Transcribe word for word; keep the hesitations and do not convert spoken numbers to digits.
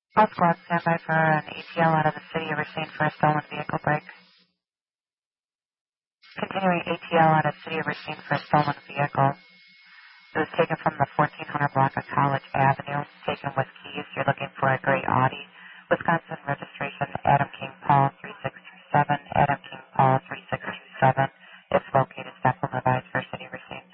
All squad, stand by for an A T L out of the city of Racine for a stolen vehicle break. Continuing A T L out of city of Racine for a stolen vehicle. It was taken from the fourteen hundred block of College Avenue, taken with keys. You're looking for a gray Audi. Wisconsin registration, Adam